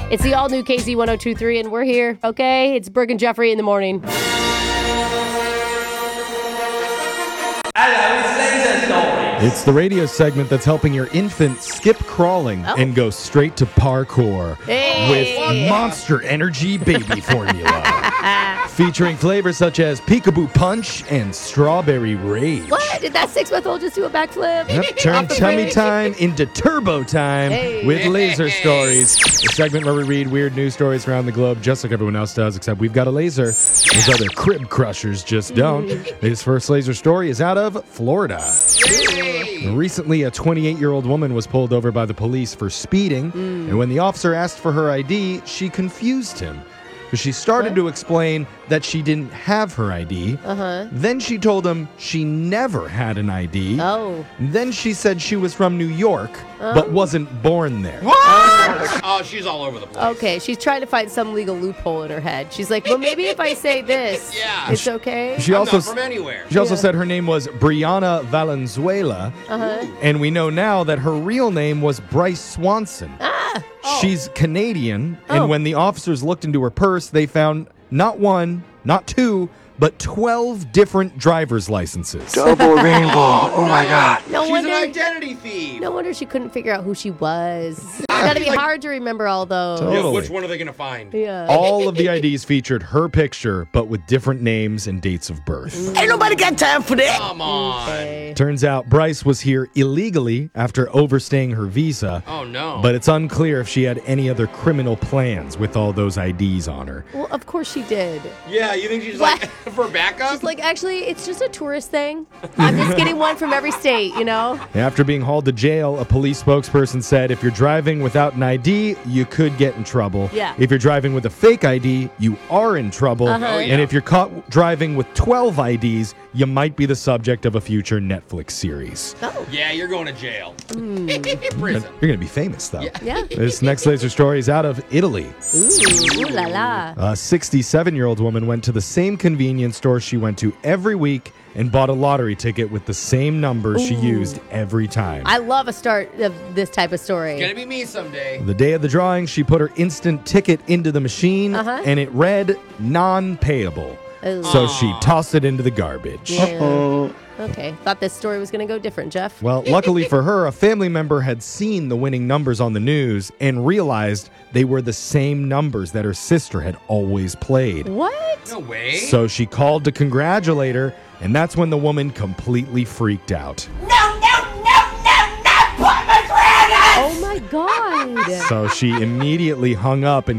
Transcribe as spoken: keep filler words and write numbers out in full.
It's the all-new K Z one oh two point three, and we're here, okay? It's Brooke and Jeffrey in the morning. It's the radio segment that's helping your infant skip crawling Oh. and go straight to parkour Hey. with Monster Energy Baby Formula. Featuring flavors such as Peekaboo Punch and Strawberry Rage. What? Did that six-month-old just do a backflip? Yep, turn Off the tummy bridge? time into turbo time Hey. with Laser Stories. The segment where we read weird news stories around the globe just like everyone else does, except we've got a laser. Those other crib crushers just don't. His first laser story is out of Florida. Recently, a twenty-eight-year-old woman was pulled over by the police for speeding, and when the officer asked for her I D, she confused him. Because she started What? to explain that she didn't have her I D. Uh-huh. Then she told him she never had an I D. Oh. Then she said she was from New York, but wasn't born there. Oh, she's all over the place. Okay, she's trying to find some legal loophole in her head. She's like, well, maybe if I say this, Yeah. it's okay. She I'm also not from anywhere. She also Yeah. said her name was Brianna Valenzuela, Uh-huh. and we know now that her real name was Bryce Swanson. Ah. She's Canadian, Oh. and when the officers looked into her purse, they found not one, not two, but twelve different driver's licenses. Double rainbow. Oh my God. No She's wonder. an identity thief. No wonder she couldn't figure out who she was. It's gotta be hard to remember all those. Totally. Yeah, which one are they going to find? Yeah. All of the I Ds featured her picture, but with different names and dates of birth. Ain't nobody got time for that. Come on. Okay. Turns out Bryce was here illegally after overstaying her visa. Oh, no. But it's unclear if she had any other criminal plans with all those I Ds on her. Well, of course she did. yeah, you think she's What? like, for backup? She's like, actually, it's just a tourist thing. I'm just getting one from every state, you know? After being hauled to jail, a police spokesperson said if you're driving without an I D, you could get in trouble. Yeah. If you're driving with a fake I D, you are in trouble. Uh-huh. Oh, yeah. And if you're caught driving with twelve I Ds, you might be the subject of a future Netflix series. Oh, yeah, you're going to jail. Hmm. Prison. You're going to be famous, though. yeah. This next laser story is out of Italy. Ooh, ooh la la. A sixty-seven-year-old woman went to the same convenience store she went to every week and bought a lottery ticket with the same numbers she used every time. I love a start of this type of story. Gonna be me someday. The day of the drawing, she put her instant ticket into the machine, Uh-huh. and it read non-payable. Ooh. So she tossed it into the garbage. Yeah. Okay. Thought this story was going to go different, Jeff. Well, luckily for her, a family member had seen the winning numbers on the news and realized they were the same numbers that her sister had always played. What? No way. So she called to congratulate her, and that's when the woman completely freaked out. Oh my God. So she immediately hung up and